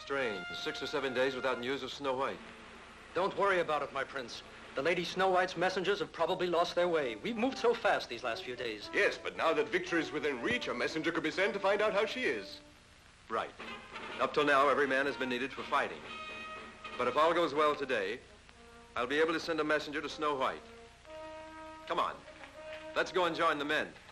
Strange. 6 or 7 days without news of Snow White. Don't worry about it, my prince. The Lady Snow White's messengers have probably lost their way. We've moved so fast these last few days. Yes, but now that victory is within reach, a messenger could be sent to find out how she is. Right. Up till now, every man has been needed for fighting. But if all goes well today, I'll be able to send a messenger to Snow White. Come on. Let's go and join the men.